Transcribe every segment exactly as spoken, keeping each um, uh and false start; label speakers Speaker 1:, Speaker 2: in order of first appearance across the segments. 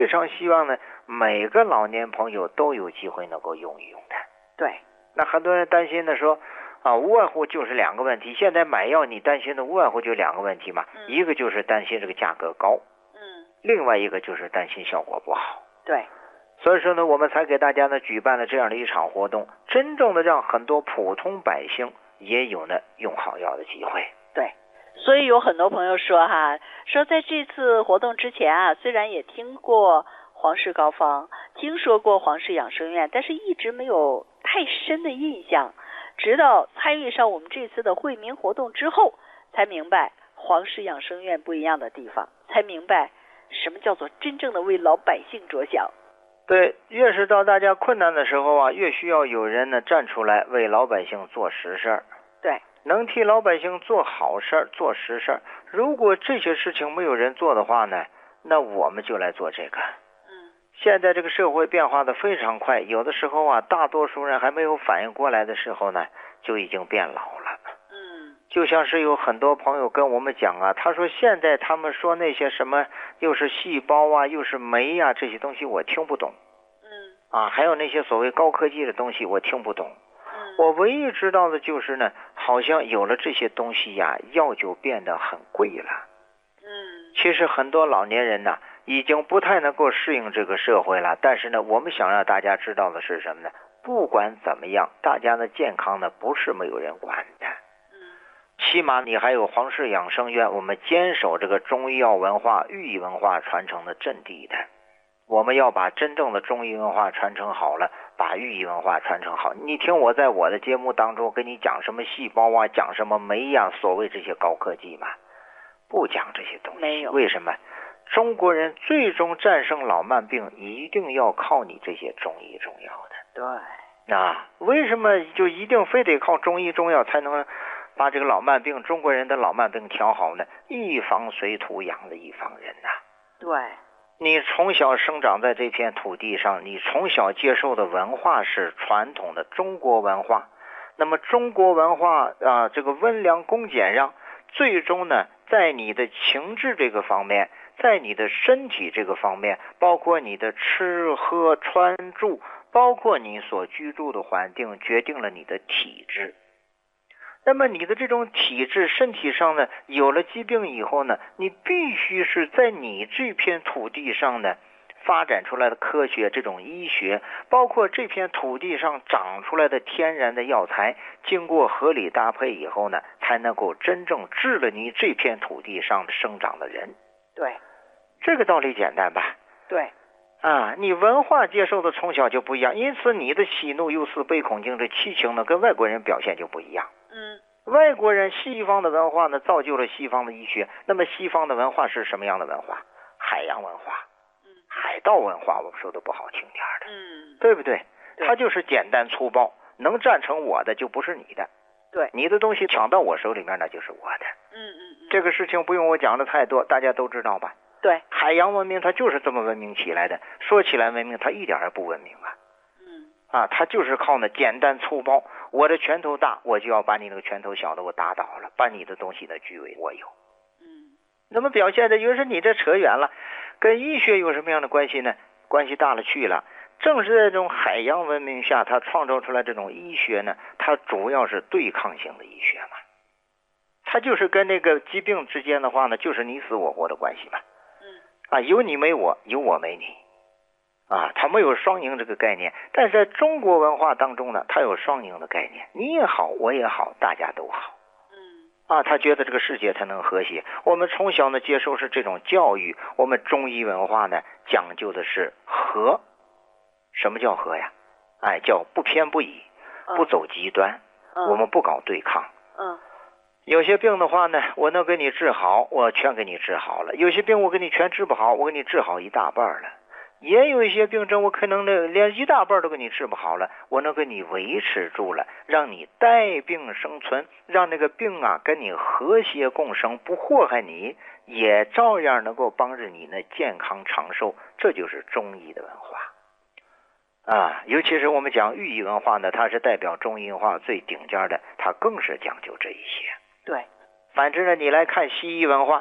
Speaker 1: 非常希望呢，每个老年朋友都有机会能够用一用它。
Speaker 2: 对，
Speaker 1: 那很多人担心的说，啊，无外乎就是两个问题。现在买药你担心的无外乎就两个问题嘛，
Speaker 2: 嗯、
Speaker 1: 一个就是担心这个价格高，
Speaker 2: 嗯，
Speaker 1: 另外一个就是担心效果不好。
Speaker 2: 对，
Speaker 1: 所以说呢，我们才给大家呢举办了这样的一场活动，真正的让很多普通百姓也有呢用好药的机会。
Speaker 2: 对。所以有很多朋友说哈，说在这次活动之前啊，虽然也听过黄氏膏方，听说过黄氏养生院，但是一直没有太深的印象。直到参与上我们这次的惠民活动之后，才明白黄氏养生院不一样的地方，才明白什么叫做真正的为老百姓着想。
Speaker 1: 对，越是到大家困难的时候啊，越需要有人呢站出来为老百姓做实事儿。
Speaker 2: 对。
Speaker 1: 能替老百姓做好事儿、做实事儿。如果这些事情没有人做的话呢，那我们就来做这个。
Speaker 2: 嗯，
Speaker 1: 现在这个社会变化的非常快，有的时候啊，大多数人还没有反应过来的时候呢，就已经变老了。
Speaker 2: 嗯，
Speaker 1: 就像是有很多朋友跟我们讲啊，他说现在他们说那些什么又是细胞啊，又是酶啊，这些东西我听不懂。
Speaker 2: 嗯，
Speaker 1: 啊，还有那些所谓高科技的东西我听不懂。
Speaker 2: 嗯，
Speaker 1: 我唯一知道的就是呢，好像有了这些东西呀，药就变得很贵了。
Speaker 2: 嗯，
Speaker 1: 其实很多老年人呢，已经不太能够适应这个社会了。但是呢，我们想让大家知道的是什么呢？不管怎么样，大家的健康呢，不是没有人管的。
Speaker 2: 嗯，
Speaker 1: 起码你还有黄氏养生院，我们坚守这个中医药文化、寓意文化传承的阵地的。我们要把真正的中医文化传承好了，把寓意文化传承好。你听我在我的节目当中跟你讲什么细胞啊，讲什么酶呀，所谓这些高科技嘛，不讲这些东西。
Speaker 2: 没有。
Speaker 1: 为什么？中国人最终战胜老慢病，一定要靠你这些中医中药的。
Speaker 2: 对。
Speaker 1: 啊，为什么就一定非得靠中医中药才能把这个老慢病，中国人的老慢病调好呢？一方水土养的一方人呐、啊。
Speaker 2: 对。
Speaker 1: 你从小生长在这片土地上，你从小接受的文化是传统的中国文化。那么中国文化啊，这个温良恭俭让，最终呢，在你的情志这个方面，在你的身体这个方面，包括你的吃喝穿住，包括你所居住的环境，决定了你的体质。那么你的这种体质身体上呢，有了疾病以后呢，你必须是在你这片土地上呢发展出来的科学，这种医学，包括这片土地上长出来的天然的药材，经过合理搭配以后呢，才能够真正治了你这片土地上生长的人。
Speaker 2: 对，
Speaker 1: 这个道理简单吧？
Speaker 2: 对。
Speaker 1: 啊，你文化接受的从小就不一样，因此你的喜怒忧思悲恐惊这七情呢，跟外国人表现就不一样。
Speaker 2: 嗯，
Speaker 1: 外国人西方的文化呢，造就了西方的医学。那么西方的文化是什么样的文化？海洋文化，
Speaker 2: 嗯，
Speaker 1: 海盗文化，我们说的不好听点的，
Speaker 2: 嗯，
Speaker 1: 对不对？
Speaker 2: 对，
Speaker 1: 它就是简单粗暴，能战成我的就不是你的。
Speaker 2: 对，
Speaker 1: 你的东西抢到我手里面，那就是我的。
Speaker 2: 嗯嗯嗯，
Speaker 1: 这个事情不用我讲的太多，大家都知道吧？
Speaker 2: 对，
Speaker 1: 海洋文明它就是这么文明起来的。说起来文明，它一点也不文明啊。
Speaker 2: 嗯，
Speaker 1: 啊，它就是靠那简单粗暴。我的拳头大，我就要把你那个拳头小的我打倒了，把你的东西呢据为我有。
Speaker 2: 嗯，
Speaker 1: 那么表现的有时你这扯远了，跟医学有什么样的关系呢？关系大了去了。正是在这种海洋文明下，它创造出来这种医学呢，它主要是对抗性的医学嘛。它就是跟那个疾病之间的话呢，就是你死我活的关系嘛。
Speaker 2: 嗯，
Speaker 1: 啊，有你没我，有我没你。啊，它没有双赢这个概念，但是在中国文化当中呢，它有双赢的概念，你也好，我也好，大家都好。
Speaker 2: 嗯，
Speaker 1: 啊，他觉得这个世界才能和谐。我们从小呢接受是这种教育，我们中医文化呢讲究的是和。什么叫和呀？哎，叫不偏不倚，不走极端，
Speaker 2: 嗯，
Speaker 1: 我们不搞对抗。
Speaker 2: 嗯，
Speaker 1: 有些病的话呢，我能给你治好，我全给你治好了；有些病我给你全治不好，我给你治好一大半了。也有一些病症，我可能呢连一大半都给你治不好了，我能给你维持住了，让你带病生存，让那个病啊跟你和谐共生，不祸害你，也照样能够帮着你呢健康长寿。这就是中医的文化啊，尤其是我们讲寓意文化呢，它是代表中医文化最顶尖的，它更是讲究这一些。
Speaker 2: 对，
Speaker 1: 反之呢，你来看西医文化，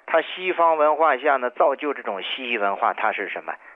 Speaker 1: 它西方文化下呢造就这种西医文化，它是什么？